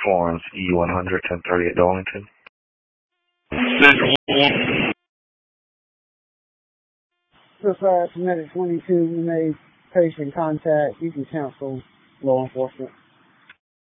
Florence, E100, 1030 at Darlington. 6-1. Suicide Medic 22, we made patient contact. You can cancel law enforcement.